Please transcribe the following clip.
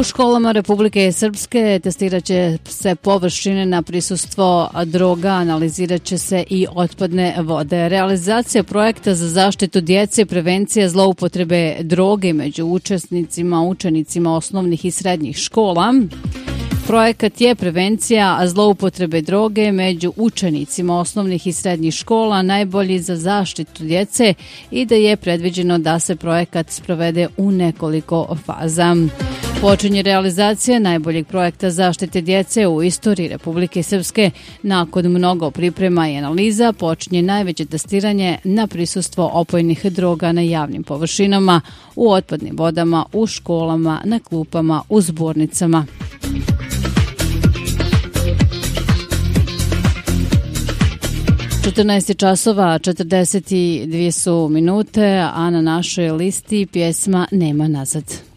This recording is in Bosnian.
školama Republike Srpske testirat će se površine na prisustvo droga, analizirat će se i otpadne vode. Realizacija projekta za zaštitu djece i prevencija zloupotrebe droge među učenicima osnovnih i srednjih škola. Projekat je prevencija zloupotrebe droge među učenicima osnovnih i srednjih škola najbolji za zaštitu djece i da je predviđeno da se projekat sprovede u nekoliko faza. Počinje realizacija najboljeg projekta zaštite djece u istoriji Republike Srpske. Nakon mnogo priprema i analiza počinje najveće testiranje na prisustvo opojnih droga na javnim površinama, u otpadnim vodama, u školama, na klupama, u zbornicama. časova 42 su minute, a na našoj listi pjesma Nema nazad.